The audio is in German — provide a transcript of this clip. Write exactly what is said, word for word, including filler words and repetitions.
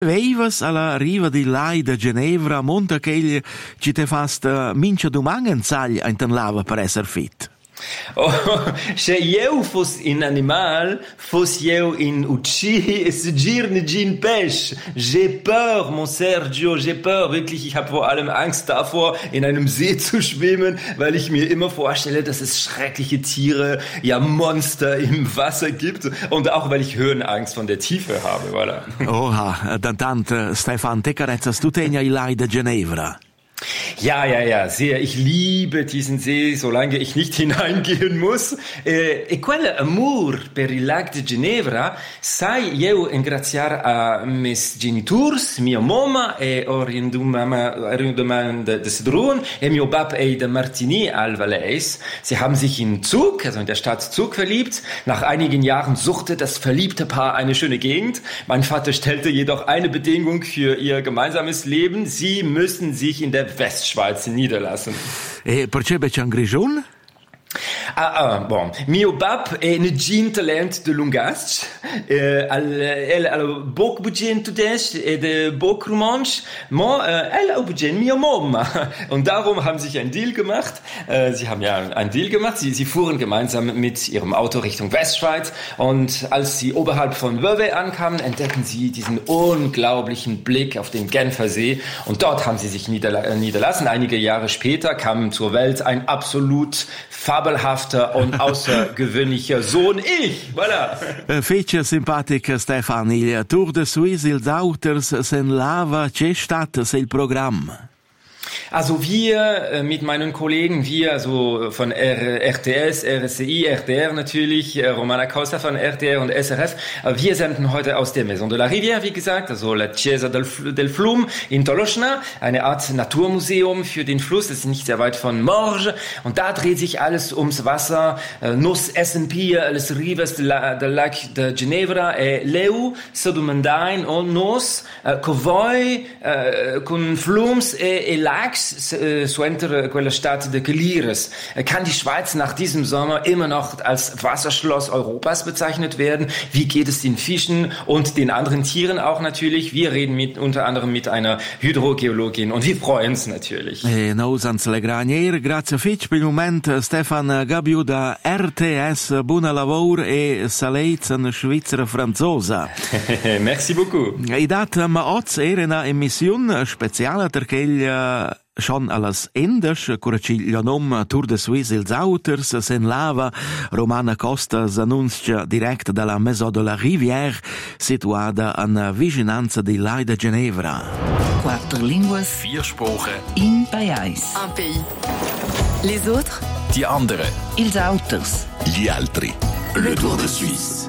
Veivas alla riva di Lai de Ginevra, monta che ci te fast mincha dumangen saglia in ten lava per esser fit. Oh, se eu fos in animal, fos eu in ucci es girne gin pesch. J'ai peur, mon Sergio, j'ai peur. Wirklich, ich habe vor allem Angst davor, in einem See zu schwimmen, weil ich mir immer vorstelle, dass es schreckliche Tiere, ja Monster im Wasser gibt und auch weil ich Höhenangst von der Tiefe habe, voilà. Oha, dann tant, Stefan, te carezzas tu tegna il Lai de Ginevra. Ja, ja, ja, sehr. Ich liebe diesen See, solange ich nicht hineingehen muss. Eh, e quel amor per il lac de Ginevra sai eu engraziar a mes genitors, mia mama e orienduman de Sedrun e mio bab e de Martini al Valais. Sie haben sich in Zug, also in der Stadt Zug, verliebt. Nach einigen Jahren suchte das verliebte Paar eine schöne Gegend. Mein Vater stellte jedoch eine Bedingung für ihr gemeinsames Leben. Sie müssen sich in der Westschweiz niederlassen. E perché c'è un grigion? Ah, ah, bon. Mio bab è un gin talent de Lungast. Eh, al, el al bok bugen tudesh e de bok romanche. Mo, el au bugen mio mama. Und darum haben sie sich einen Deal gemacht. Äh, sie haben ja einen Deal gemacht. Sie, sie fuhren gemeinsam mit ihrem Auto Richtung Westschweiz. Und als sie oberhalb von Vevey ankamen, entdecken sie diesen unglaublichen Blick auf den Genfer See. Und dort haben sie sich niederla- niederlassen. Einige Jahre später kam zur Welt ein absolut fabelhafter und außergewöhnlicher Sohn, ich, voilà. Fece simpatica Stefan, il Tour de Suisse, ils Auters, sen lava, c'è stato, c'est il programme. Also wir äh, mit meinen Kollegen, wir also von R- RTS, R S C I, R T R natürlich, äh, Romana Costa von R T R und S R F, äh, wir senden heute aus der Maison de la Rivière, wie gesagt, also La Chiesa del, Fl- del Flum in Tolocna, eine Art Naturmuseum für den Fluss, das ist nicht sehr weit von Morges und da dreht sich alles ums Wasser, äh, nos S P, les rivers de la, de lac de Ginevra e leu, sodumendain und nos, äh, covoi, äh, con flums e, e lacs, so enter quella Stadt de Gelires. Kann die Schweiz nach diesem Sommer immer noch als Wasserschloss Europas bezeichnet werden? Wie geht es den Fischen und den anderen Tieren auch natürlich? Wir reden mit, unter anderem mit einer Hydrogeologin und wir freuen uns natürlich. E nos ans le granier, grazie fitch per il moment Stefan Gabiu da R T S, buona lavoro e saleiz in Svizzera franzosa. Merci beaucoup. I dat ma oz era una emissione speciale perché schon alles Endes, curci il nom Tour de Suisse ils Auters, sen lava, Romana Costa s'annuncia direct dalla Maison de la Rivière, situata in vicinanza di Lai de Ginevra. Quattro linguas, Vier Sprachen, in Payais. Un pays. Les autres? die anderen. Ils Auters. Gli altri. Le Tour de Suisse.